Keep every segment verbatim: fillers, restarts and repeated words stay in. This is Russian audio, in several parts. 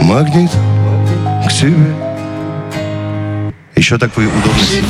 Магнит к себе. Еще такой удобный сидеть.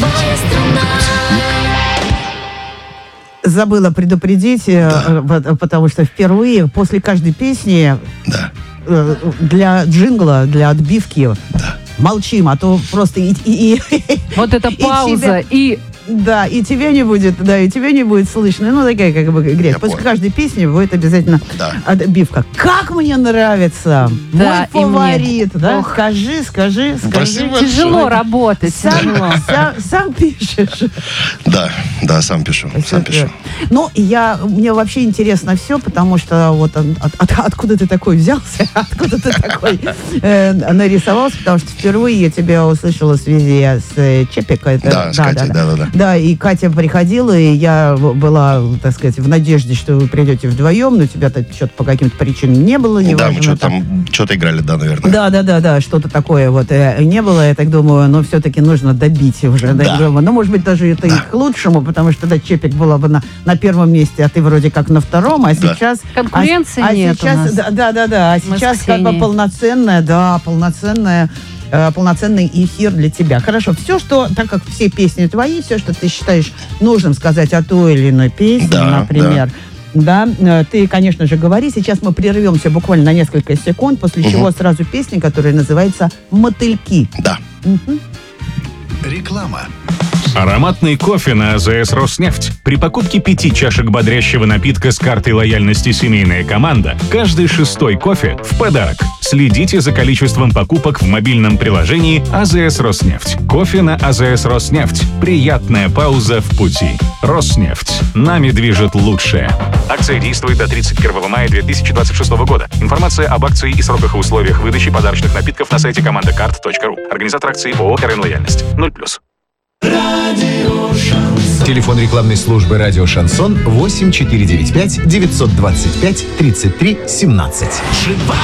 Забыла предупредить, Да. потому что впервые после каждой песни Да. для джингла, для отбивки Да. молчим, а то просто и... и- и- Вот эта и пауза тебя- и... Да, и тебя не будет, да, и тебя не будет слышно. Ну, такая как бы грязь. Я После понял. каждой песни будет обязательно Да. отбивка. Как мне нравится! Да, и Мой мне. фаворит, да? Ох. Скажи, скажи, скажи. Спасибо. Тяжело работать. Сам, тяжело. сам, сам пишешь. Да, да, сам пишу, сам пишу. Ну, я, мне вообще интересно все, потому что вот от- от- от- откуда ты такой взялся, откуда ты такой э, нарисовался, потому что впервые я тебя услышала в связи с э, Чепико. это- Да, с Катей, да-да-да. Да, и Катя приходила, и я в- была, так сказать, в надежде, что вы придете вдвоем, но тебя-то что-то по каким-то причинам не было, не Да, мы важно, что-то там, что-то играли, да, наверное. Да, да, да, да, что-то такое вот э, не было, я так думаю, но все-таки нужно добить уже. Да. Так думаю. Ну, может быть, даже это и к лучшему, потому что тогда Чепик была бы на, на первом месте, а ты вроде как на втором, а Да. сейчас... Конкуренции а, а нет у сейчас, нас. Да, да, да, да, а Мы с сейчас как бы Ксенией. полноценная, да, полноценная э, полноценный эфир для тебя. Хорошо, все, что, так как все песни твои, все, что ты считаешь нужным сказать о той или иной песне, Да, например, да, э, ты, конечно же, говори. Сейчас мы прервемся буквально на несколько секунд, после Мгм. чего сразу песня, которая называется «Мотыльки». Да. Мгм. Реклама. Ароматный кофе на АЗС «Роснефть». При покупке пяти чашек бодрящего напитка с картой лояльности «Семейная команда» каждый шестой кофе в подарок. Следите за количеством покупок в мобильном приложении АЗС «Роснефть». Кофе на АЗС «Роснефть». Приятная пауза в пути. «Роснефть». Нами движет лучшее. Акция действует до тридцать первого мая две тысячи двадцать шестого года. Информация об акции и сроках и условиях выдачи подарочных напитков на сайте командакарт точка ру. Организатор акции ООО «РН Лояльность». ноль плюс. Телефон рекламной службы «Радио Шансон» восемь четыре девять пять девятьсот двадцать пять тридцать три семнадцать.